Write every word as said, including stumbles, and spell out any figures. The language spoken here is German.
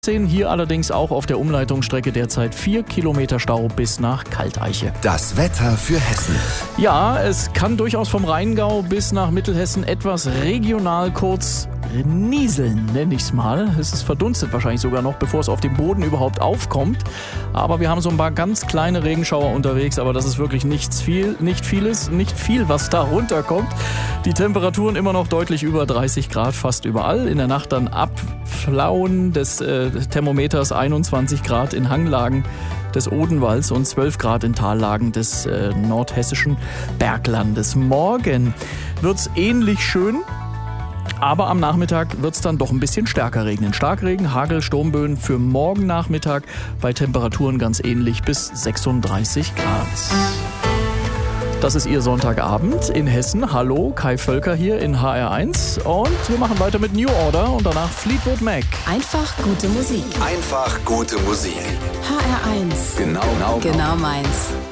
Hier allerdings auch auf der Umleitungsstrecke derzeit vier Kilometer Stau bis nach Kalteiche. Das Wetter für Hessen. Ja, es kann durchaus vom Rheingau bis nach Mittelhessen etwas regional kurz nieseln, nenne ich es mal. Es ist verdunstet wahrscheinlich sogar noch, bevor es auf dem Boden überhaupt aufkommt. Aber wir haben so ein paar ganz kleine Regenschauer unterwegs, aber das ist wirklich nichts viel, nicht vieles, nicht viel, was da runterkommt. Die Temperaturen immer noch deutlich über dreißig Grad fast überall. In der Nacht dann Abflauen des äh, Thermometers einundzwanzig Grad in Hanglagen des Odenwalds und zwölf Grad in Tallagen des äh, nordhessischen Berglandes. Morgen wird's ähnlich schön. Aber am Nachmittag wird es dann doch ein bisschen stärker regnen. Starkregen, Hagel, Sturmböen für morgen Nachmittag bei Temperaturen ganz ähnlich bis sechsunddreißig Grad. Das ist Ihr Sonntagabend in Hessen. Hallo, Kai Völker hier in H R eins. Und wir machen weiter mit New Order und danach Fleetwood Mac. Einfach gute Musik. Einfach gute Musik. H R eins. Genau, genau, Genau meins.